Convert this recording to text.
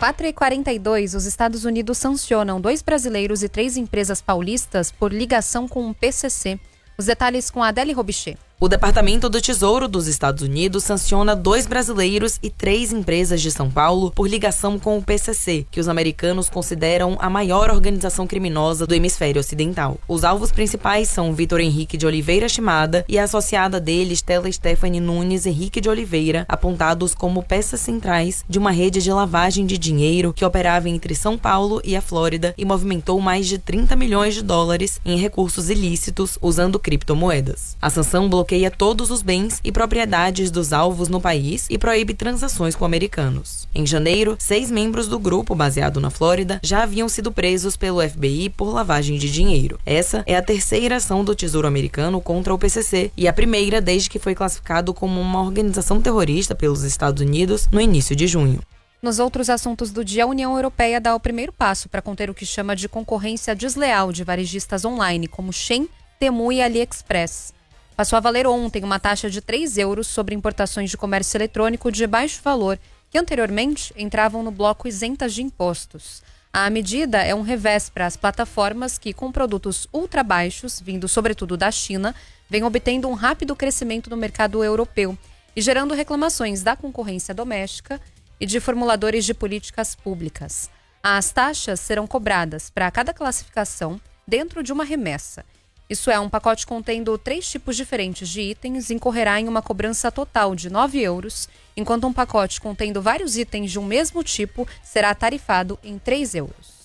4h42, os Estados Unidos sancionam 2 brasileiros e 3 empresas paulistas por ligação com o PCC. Os detalhes com a Adele Robichê. O Departamento do Tesouro dos Estados Unidos sanciona 2 brasileiros e 3 empresas de São Paulo por ligação com o PCC, que os americanos consideram a maior organização criminosa do hemisfério ocidental. Os alvos principais são Vitor Henrique de Oliveira Shimada e a associada dele, Stella Stephanie Nunes Henrique de Oliveira, apontados como peças centrais de uma rede de lavagem de dinheiro que operava entre São Paulo e a Flórida e movimentou mais de 30 milhões de dólares em recursos ilícitos usando criptomoedas. A sanção bloqueia todos os bens e propriedades dos alvos no país e proíbe transações com americanos. Em janeiro, 6 membros do grupo baseado na Flórida já haviam sido presos pelo FBI por lavagem de dinheiro. Essa é a 3ª ação do Tesouro americano contra o PCC e a primeira desde que foi classificado como uma organização terrorista pelos Estados Unidos no início de junho. Nos outros assuntos do dia, a União Europeia dá o primeiro passo para conter o que chama de concorrência desleal de varejistas online, como Shein, Temu e AliExpress. Passou a valer ontem uma taxa de 3 euros sobre importações de comércio eletrônico de baixo valor, que anteriormente entravam no bloco isentas de impostos. A medida é um revés para as plataformas que, com produtos ultra baixos, vindo sobretudo da China, vêm obtendo um rápido crescimento no mercado europeu e gerando reclamações da concorrência doméstica e de formuladores de políticas públicas. As taxas serão cobradas para cada classificação dentro de uma remessa. Isso é, um pacote contendo 3 tipos diferentes de itens incorrerá em uma cobrança total de 9 euros, enquanto um pacote contendo vários itens de um mesmo tipo será tarifado em 3 euros.